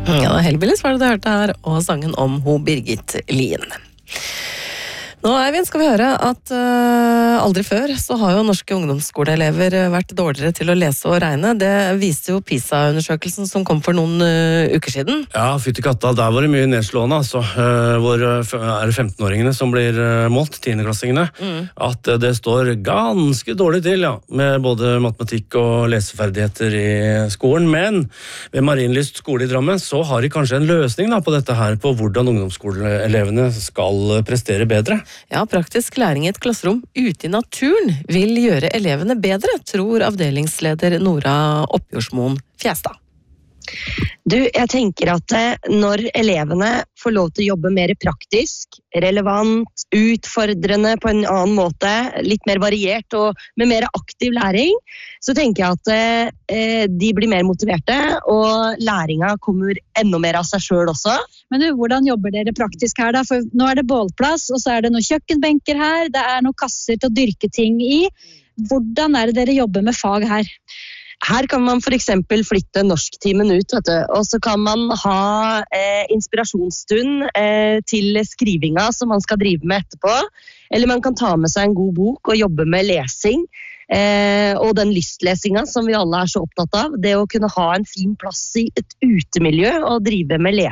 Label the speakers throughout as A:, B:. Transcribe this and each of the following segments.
A: Ja, Hellbillies var det du hørte her, og sangen om ho Birgit Lien. Nå, Eivind, skal vi høre at aldri før så har jo norske ungdomsskoleelever vært dårligere til å lese og regne. Det viste jo PISA-undersøkelsen som kom for noen uker siden.
B: Ja, fytti katta, der var det mye nedslående, altså. Hvor er det 15-åringene som blir målt, 10-klassingene, at det står ganske dårlig til, ja, med både matematikk og leseferdigheter i skolen. Men ved Marienlyst skole i Drammen så har de kanskje en løsning da, på dette her, på hvordan ungdomsskoleelevene skal prestere bedre.
A: Ja, praktisk læring i et klasserom ute i naturen vil gjøre elevene bedre, tror avdelingsleder Nora Oppjordsmoen Fjæstad.
C: Du, jeg tenker at når elevene får lov til å jobbe mer praktisk, relevant, utfordrende på en annen måte, litt mer variert og med mer aktiv læring, så tenker jeg at de blir mer motiverte, og læringa kommer enda mer av seg selv også.
D: Men du, hvordan jobber dere praktisk her da? For nå er det bålplass, og så er det noen kjøkkenbenker her, det er noen kasser til å dyrke ting i. Hvordan er det dere jobber med fag her?
C: Her kan man for eksempel flytte norsktimen ut, vet du, og så kan man ha inspirasjonsstund til skrivinga som man skal drive med etterpå, eller man kan ta med seg en god bok og jobbe med lesing, og den lystlesinga som vi alle er så opptatt av, det å kunne ha en fin plass i et utemiljø og drive med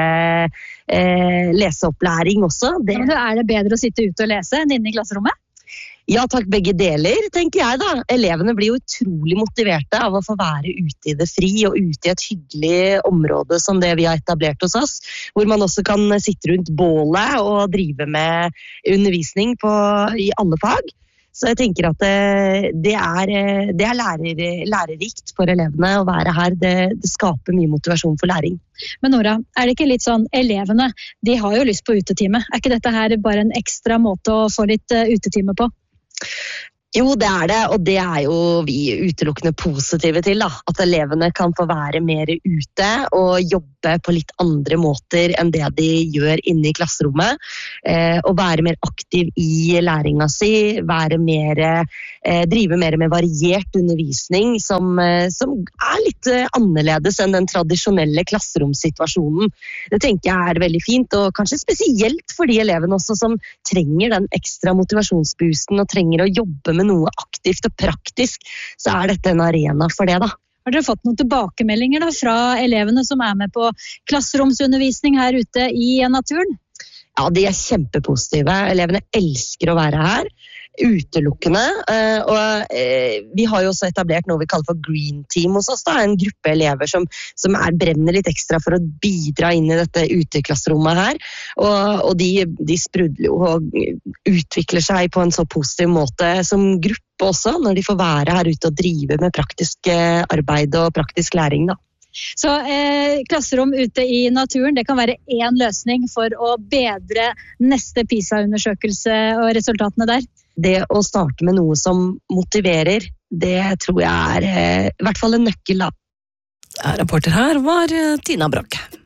C: leseopplæring også.
D: Er det bedre å sitte ute og lese enn inne i klasserommet?
C: Ja takk, begge deler, tenker jeg da. Elevene blir jo utrolig motiverte av å få være ute i det fri og ute i et hyggelig område som det vi har etablert hos oss, hvor man også kan sitte rundt bålet og drive med undervisning i alle fag. Så jeg tenker at det er lærerikt for elevene å være her. Det skaper mye motivasjon for læring.
D: Men Nora, er det ikke litt sånn, elevene, de har jo lyst på utetime. Er ikke dette her bare en ekstra måte å få litt utetime på?
C: Jo, det er det, og det er jo vi utelukkende positive til, da. At elevene kan få være mer ute og jobbe på litt andre måter enn det de gjør inne i klasserommet. Og være mer aktiv i læringa si, drive mer med variert undervisning som er litt annerledes enn den tradisjonelle klasseromssituasjonen. Det tenker jeg er veldig fint, og kanskje spesielt for de elevene også som trenger den ekstra motivasjonsboosten og trenger å jobbe med noe aktivt og praktisk, så er dette en arena for det da.
D: Har dere fått noen tilbakemeldinger da fra elevene som er med på klasseromsundervisning her ute i naturen?
C: Ja, de er kjempepositive. Elevene elsker å være her, utelukkende. Og vi har jo også etablert noe vi kaller for Green Team hos oss, da. En gruppe elever som brenner litt ekstra for å bidra inn i dette uteklasserommet her. Og de sprudler jo og utvikler seg på en så positiv måte som gruppe også, når de får være her ute og drive med praktisk arbeid og praktisk læring da.
D: Så klasserom ute i naturen, det kan være en løsning for å bedre neste PISA-undersøkelse og resultatene der?
C: Det å starte med noe som motiverer, det tror jeg er i hvert fall en nøkkel da.
A: Rapporter her var Tina Broch.